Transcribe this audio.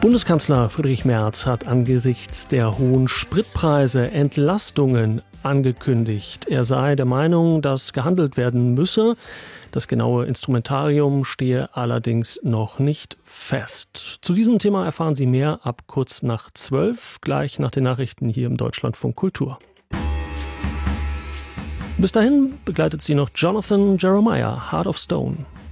Bundeskanzler Friedrich Merz hat angesichts der hohen Spritpreise Entlastungen angekündigt. Er sei der Meinung, dass gehandelt werden müsse. Das genaue Instrumentarium stehe allerdings noch nicht fest. Zu diesem Thema erfahren Sie mehr ab kurz nach 12, gleich nach den Nachrichten hier im Deutschlandfunk Kultur. Bis dahin begleitet Sie noch Jonathan Jeremiah, Heart of Stone.